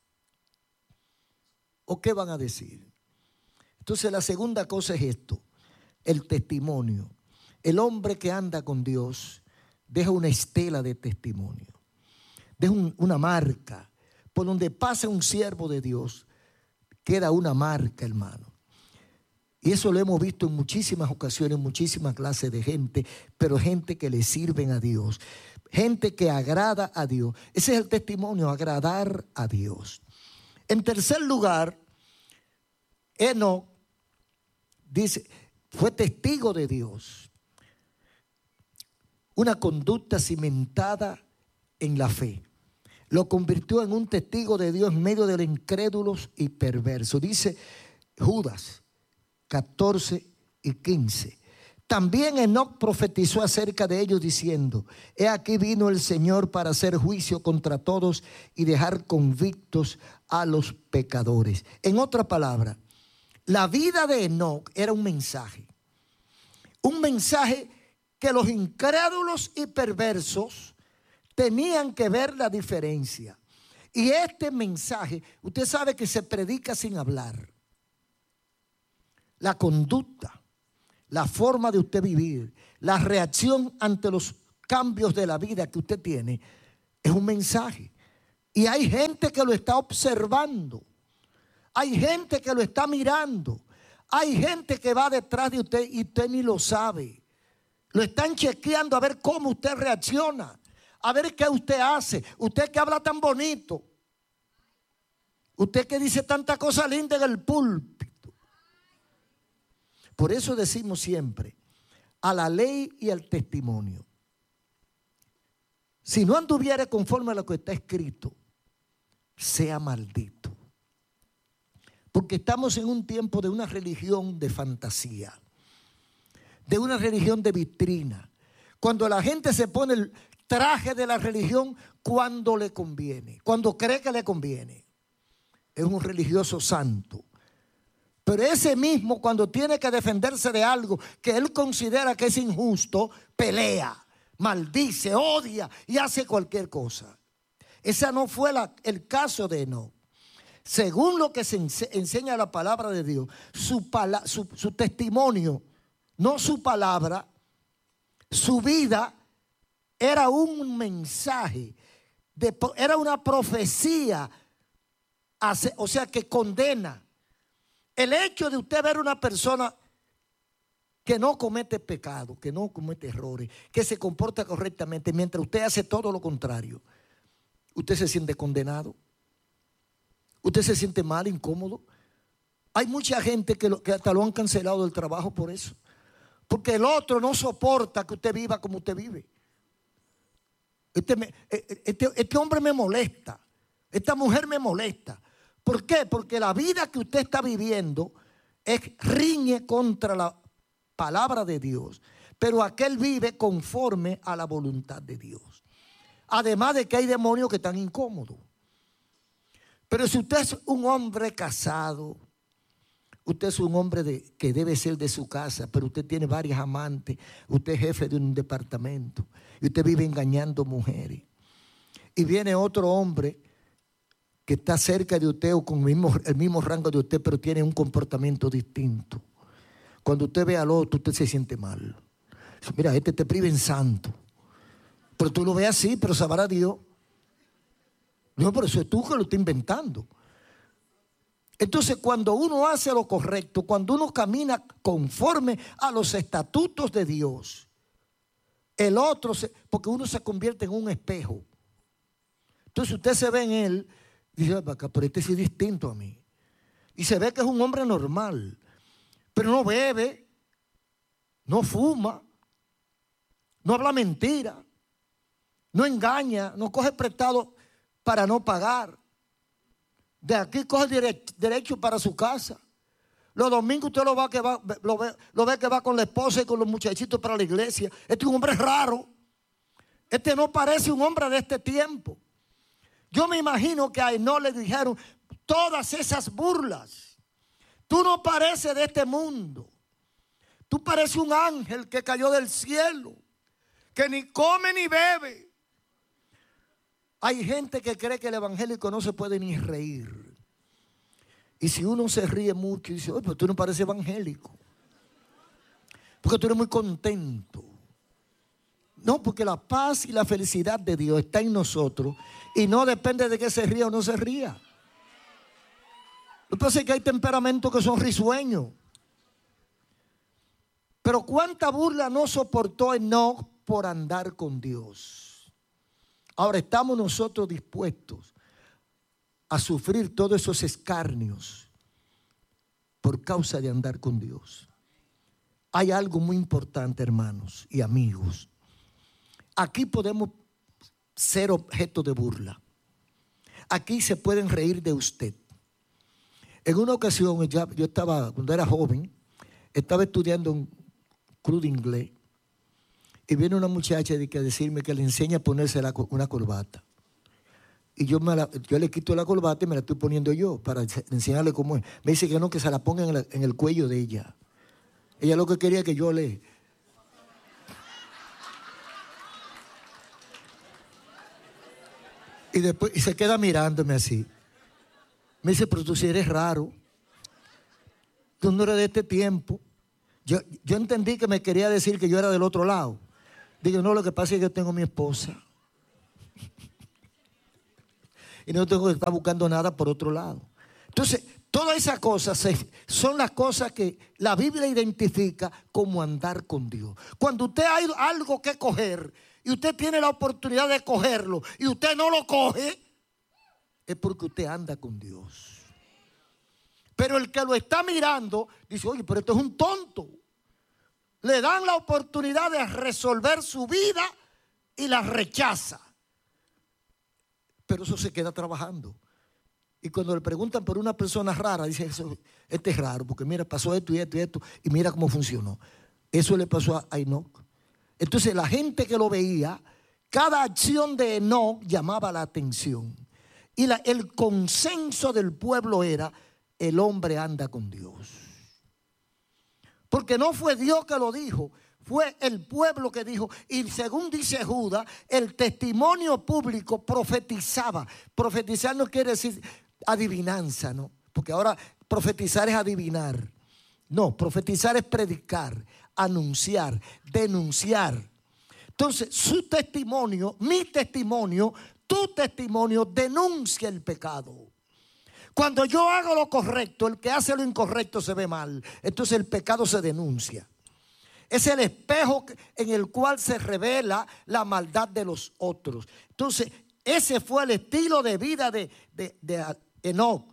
¿O qué van a decir? Entonces la segunda cosa es esto, el testimonio. El hombre que anda con Dios deja una estela de testimonio, deja un, una marca. Por donde pasa un siervo de Dios, queda una marca, hermano. Y eso lo hemos visto en muchísimas ocasiones, en muchísimas clases de gente, pero gente que le sirven a Dios, gente que agrada a Dios. Ese es el testimonio, agradar a Dios. En tercer lugar, Enoc dice, fue testigo de Dios. Una conducta cimentada en la fe. Lo convirtió en un testigo de Dios en medio de los incrédulos y perversos. Dice Judas catorce y quince. También Enoc profetizó acerca de ellos diciendo: he aquí vino el Señor para hacer juicio contra todos y dejar convictos a los pecadores. En otra palabra, la vida de Enoc era un mensaje. Un mensaje que los incrédulos y perversos tenían que ver la diferencia. Y este mensaje, usted sabe que se predica sin hablar. La conducta, la forma de usted vivir, la reacción ante los cambios de la vida que usted tiene, es un mensaje. Y hay gente que lo está observando. Hay gente que lo está mirando. Hay gente que va detrás de usted y usted ni lo sabe. Lo están chequeando a ver cómo usted reacciona, a ver qué usted hace. Usted que habla tan bonito, usted que dice tanta cosa linda en el púlpito. Por eso decimos siempre, a la ley y al testimonio. Si no anduviere conforme a lo que está escrito, sea maldito. Porque estamos en un tiempo de una religión de fantasía, de una religión de vitrina. Cuando la gente se pone el traje de la religión cuando le conviene, cuando cree que le conviene. Es un religioso santo. Pero ese mismo, cuando tiene que defenderse de algo que él considera que es injusto, pelea, maldice, odia y hace cualquier cosa. Ese no fue la, el caso de Enoc. Según lo que se ense enseña la palabra de Dios, su, pala su, su testimonio, no su palabra, su vida era un mensaje, de, era una profecía, hace, o sea que condena. El hecho de usted ver una persona que no comete pecado, que no comete errores, que se comporta correctamente, mientras usted hace todo lo contrario, usted se siente condenado. Usted se siente mal, incómodo. Hay mucha gente que, lo, que hasta lo han cancelado del trabajo por eso. Porque el otro no soporta que usted viva como usted vive. Este, me, este, este hombre me molesta. Esta mujer me molesta. ¿Por qué? Porque la vida que usted está viviendo es, riñe contra la palabra de Dios. Pero aquel vive conforme a la voluntad de Dios. Además de que hay demonios que están incómodos. Pero si usted es un hombre casado, usted es un hombre de, que debe ser de su casa, pero usted tiene varias amantes, usted es jefe de un departamento y usted vive engañando mujeres. Y viene otro hombre que está cerca de usted o con el mismo, el mismo rango de usted, pero tiene un comportamiento distinto. Cuando usted ve al otro, usted se siente mal. Mira, este te priva en santo. Pero tú lo ves así, pero sabrá Dios. No, pero eso es tú que lo estás inventando. Entonces, cuando uno hace lo correcto, cuando uno camina conforme a los estatutos de Dios, el otro, se, porque uno se convierte en un espejo. Entonces, usted se ve en él y dice, pero este sí es distinto a mí. Y se ve que es un hombre normal, pero no bebe, no fuma, no habla mentira, no engaña, no coge prestado para no pagar. De aquí coge derecho, derecho para su casa. Los domingos usted lo, va que va, lo, ve, lo ve que va con la esposa y con los muchachitos para la iglesia. Este es un hombre raro. Este no parece un hombre de este tiempo. Yo me imagino que a él no le dijeron todas esas burlas. Tú no pareces de este mundo. Tú pareces un ángel que cayó del cielo, que ni come ni bebe. Hay gente que cree que el evangélico no se puede ni reír. Y si uno se ríe mucho y dice, oye, pero tú no pareces evangélico. Porque tú eres muy contento. No, porque la paz y la felicidad de Dios está en nosotros y no depende de que se ría o no se ría. Lo que pasa es que hay temperamentos que son risueños. Pero cuánta burla no soportó Enoc por andar con Dios. Ahora, ¿estamos nosotros dispuestos a sufrir todos esos escarnios por causa de andar con Dios? Hay algo muy importante, hermanos y amigos. Aquí podemos ser objeto de burla. Aquí se pueden reír de usted. En una ocasión, yo estaba, cuando era joven, estaba estudiando un club de inglés. Y viene una muchacha a decirme que le enseña a ponerse la, una corbata. Y yo, me la, yo le quito la corbata y me la estoy poniendo yo para enseñarle cómo es. Me dice que no, que se la ponga en, la, en el cuello de ella. Ella lo que quería que yo le... Y después y se queda mirándome así. Me dice, pero tú sí eres raro. Tú no eres de este tiempo. Yo, yo entendí que me quería decir que yo era del otro lado. Digo, no, lo que pasa es que yo tengo mi esposa. Y no tengo que estar buscando nada por otro lado. Entonces, todas esas cosas son las cosas que la Biblia identifica como andar con Dios. Cuando usted hay algo que coger y usted tiene la oportunidad de cogerlo y usted no lo coge, es porque usted anda con Dios. Pero el que lo está mirando dice, oye, pero esto es un tonto. Le dan la oportunidad de resolver su vida y la rechaza. Pero eso se queda trabajando. Y cuando le preguntan por una persona rara, dice, eso, este es raro, porque mira, pasó esto y esto y esto, y mira cómo funcionó. Eso le pasó a Enoc. Entonces la gente que lo veía, cada acción de Enoc llamaba la atención. Y la, el consenso del pueblo era, el hombre anda con Dios. Porque no fue Dios que lo dijo, fue el pueblo que dijo. Y según dice Judas, el testimonio público profetizaba. Profetizar no quiere decir adivinanza, ¿no? Porque ahora profetizar es adivinar. No, profetizar es predicar, anunciar, denunciar. Entonces, su testimonio, mi testimonio, tu testimonio denuncia el pecado. Cuando yo hago lo correcto, el que hace lo incorrecto se ve mal. Entonces el pecado se denuncia. Es el espejo en el cual se revela la maldad de los otros. Entonces, ese fue el estilo de vida de, de, de Enoc.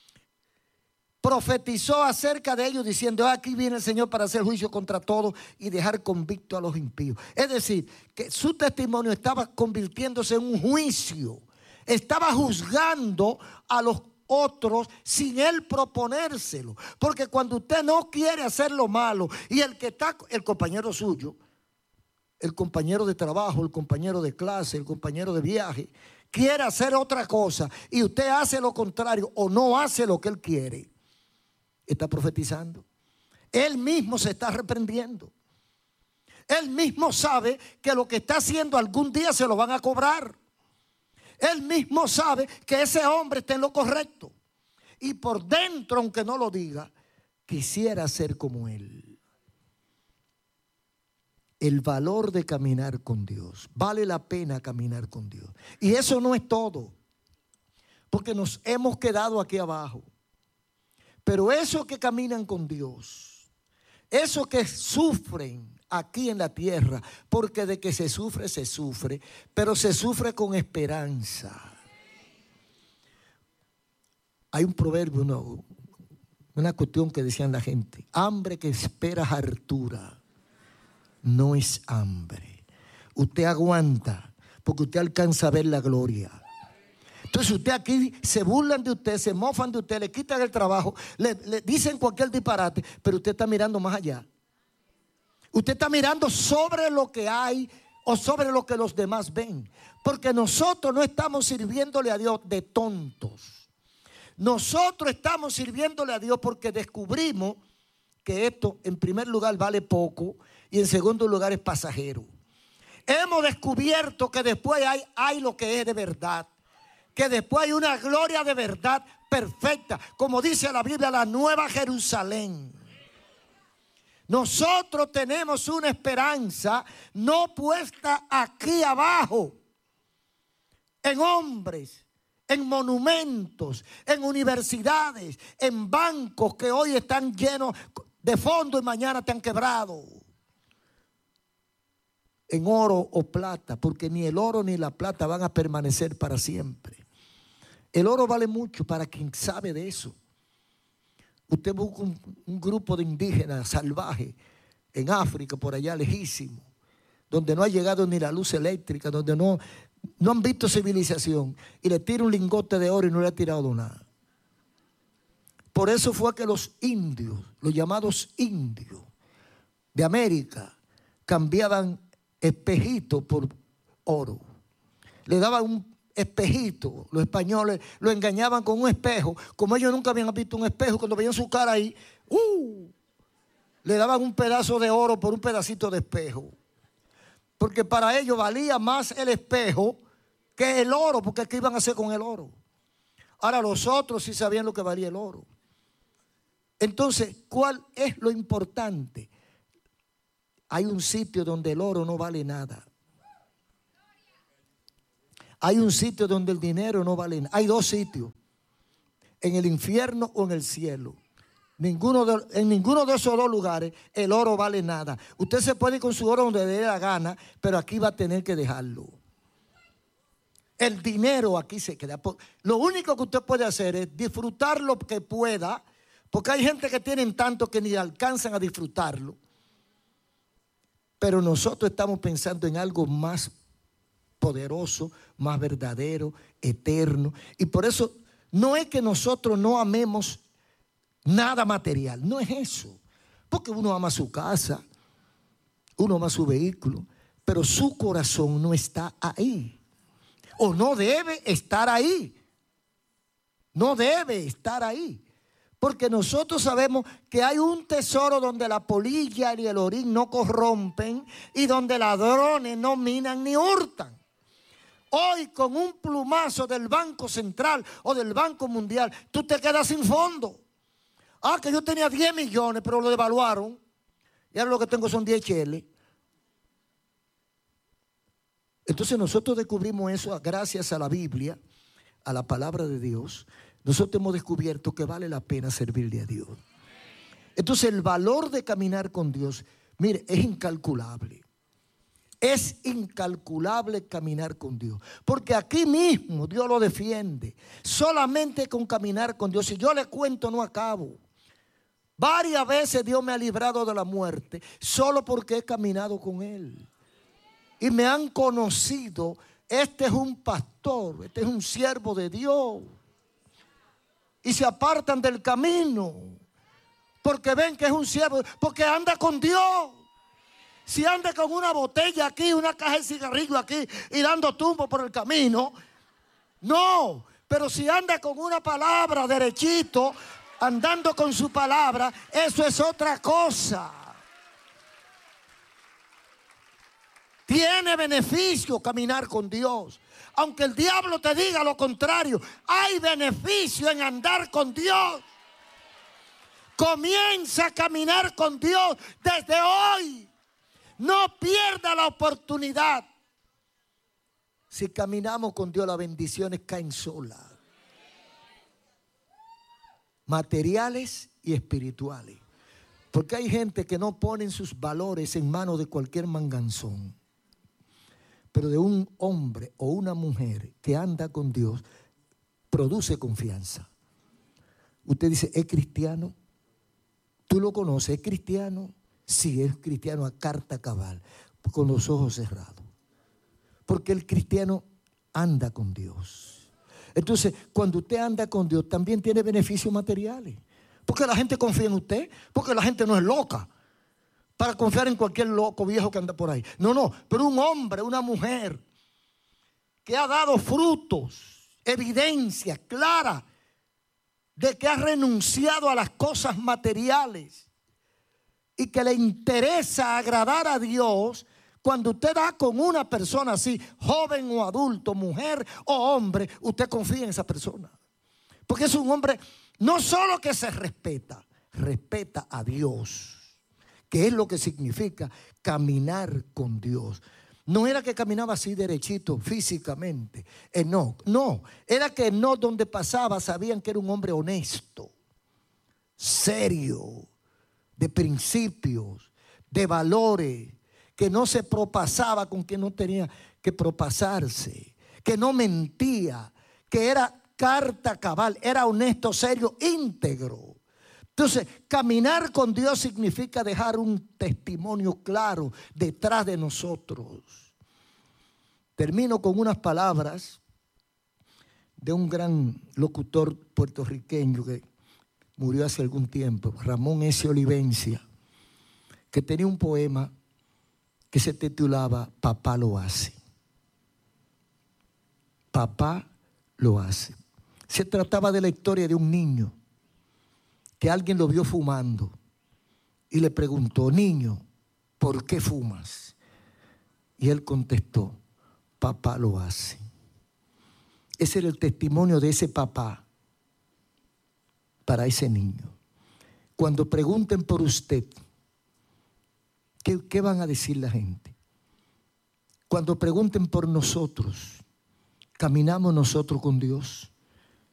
Profetizó acerca de ellos diciendo, aquí viene el Señor para hacer juicio contra todos y dejar convicto a los impíos. Es decir, que su testimonio estaba convirtiéndose en un juicio. Estaba juzgando a los otros sin él proponérselo. Porque cuando usted no quiere hacer lo malo y el que está, el compañero suyo, el compañero de trabajo, el compañero de clase, el compañero de viaje, quiere hacer otra cosa y usted hace lo contrario o no hace lo que él quiere, está profetizando. Él mismo se está reprendiendo. Él mismo sabe que lo que está haciendo algún día se lo van a cobrar. Él mismo sabe que ese hombre está en lo correcto. Y por dentro, aunque no lo diga, quisiera ser como él. El valor de caminar con Dios. Vale la pena caminar con Dios. Y eso no es todo. Porque nos hemos quedado aquí abajo. Pero esos que caminan con Dios, esos que sufren aquí en la tierra, porque de que se sufre, se sufre, pero se sufre con esperanza. Hay un proverbio, una, una cuestión que decían la gente: hambre que espera hartura no es hambre. Usted aguanta porque usted alcanza a ver la gloria. Entonces usted aquí se burlan de usted, se mofan de usted, le quitan el trabajo, le, le dicen cualquier disparate, pero usted está mirando más allá. Usted está mirando sobre lo que hay o sobre lo que los demás ven. Porque nosotros no estamos sirviéndole a Dios de tontos. Nosotros estamos sirviéndole a Dios porque descubrimos que esto en primer lugar vale poco y en segundo lugar es pasajero. Hemos descubierto que después hay, hay lo que es de verdad. Que después hay una gloria de verdad perfecta. Como dice la Biblia, la nueva Jerusalén. Nosotros tenemos una esperanza no puesta aquí abajo, en hombres, en monumentos, en universidades, en bancos que hoy están llenos de fondos y mañana están quebrados, en oro o plata, porque ni el oro ni la plata van a permanecer para siempre. El oro vale mucho para quien sabe de eso. Usted busca un, un grupo de indígenas salvajes en África, por allá lejísimo, donde no ha llegado ni la luz eléctrica, donde no, no han visto civilización, y le tira un lingote de oro y no le ha tirado nada. Por eso fue que los indios, los llamados indios de América, cambiaban espejitos por oro. Le daban un espejito. Los españoles lo engañaban con un espejo. Como ellos nunca habían visto un espejo, cuando veían su cara ahí, uh, le daban un pedazo de oro por un pedacito de espejo. Porque para ellos valía más el espejo que el oro, porque ¿qué iban a hacer con el oro? Ahora los otros sí sabían lo que valía el oro. Entonces, ¿cuál es lo importante? hay un sitio donde el oro no vale nada. Hay un sitio donde el dinero no vale nada. Hay dos sitios, en el infierno o en el cielo. Ninguno de, en ninguno de esos dos lugares el oro vale nada. Usted se puede ir con su oro donde le dé la gana, pero aquí va a tener que dejarlo. El dinero aquí se queda. Lo único que usted puede hacer es disfrutar lo que pueda, porque hay gente que tienen tanto que ni alcanzan a disfrutarlo. Pero nosotros estamos pensando en algo más poderoso, más verdadero, eterno. Y por eso no es que nosotros no amemos nada material, no es eso. Porque uno ama su casa, uno ama su vehículo, pero su corazón no está ahí. O no debe estar ahí. No debe estar ahí. Porque nosotros sabemos que hay un tesoro donde la polilla y el orín no corrompen y donde ladrones no minan ni hurtan. Hoy con un plumazo del Banco Central o del Banco Mundial, tú te quedas sin fondo. Ah, que yo tenía diez millones, pero lo devaluaron. Y ahora lo que tengo son diez cheles. Entonces nosotros descubrimos eso gracias a la Biblia, a la palabra de Dios. Nosotros hemos descubierto que vale la pena servirle a Dios. Entonces el valor de caminar con Dios, mire, es incalculable. Es incalculable caminar con Dios. Porque aquí mismo Dios lo defiende. Solamente con caminar con Dios. Si yo le cuento no acabo. Varias veces Dios me ha librado de la muerte solo porque he caminado con Él. Y me han conocido. Este es un pastor, este es un siervo de Dios. Y se apartan del camino porque ven que es un siervo, porque anda con Dios. Si anda con una botella aquí, una caja de cigarrillo aquí y dando tumbo por el camino, no. Pero si anda con una palabra derechito, andando con su palabra, eso es otra cosa. Tiene beneficio caminar con Dios. Aunque el diablo te diga lo contrario, hay beneficio en andar con Dios. Comienza a caminar con Dios desde hoy. No pierda la oportunidad. Si caminamos con Dios, las bendiciones caen solas. Materiales y espirituales. Porque hay gente que no pone sus valores en manos de cualquier manganzón. Pero de un hombre o una mujer que anda con Dios, produce confianza. Usted dice, ¿es cristiano? ¿Tú lo conoces? ¿Es cristiano? Sí, es cristiano a carta cabal, con los ojos cerrados. Porque el cristiano anda con Dios. Entonces, cuando usted anda con Dios, también tiene beneficios materiales. Porque la gente confía en usted, porque la gente no es loca para confiar en cualquier loco viejo que anda por ahí. No, no, pero un hombre, una mujer que ha dado frutos, evidencia clara de que ha renunciado a las cosas materiales y que le interesa agradar a Dios. Cuando usted da con una persona así, joven o adulto, mujer o hombre, usted confía en esa persona. Porque es un hombre no solo que se respeta, respeta a Dios, que es lo que significa caminar con Dios. No era que caminaba así derechito físicamente, Enoc, no, era que Enoc donde pasaba sabían que era un hombre honesto, serio, de principios, de valores, que no se propasaba con quien no tenía que propasarse, que no mentía, que era carta cabal, era honesto, serio, íntegro. Entonces, caminar con Dios significa dejar un testimonio claro detrás de nosotros. Termino con unas palabras de un gran locutor puertorriqueño que murió hace algún tiempo, Ramón S. Olivencia, que tenía un poema que se titulaba Papá lo hace. Papá lo hace. Se trataba de la historia de un niño que alguien lo vio fumando y le preguntó, niño, ¿por qué fumas? Y él contestó, papá lo hace. Ese era el testimonio de ese papá para ese niño. Cuando pregunten por usted, ¿Qué, qué van a decir la gente? Cuando pregunten por nosotros, ¿caminamos nosotros con Dios?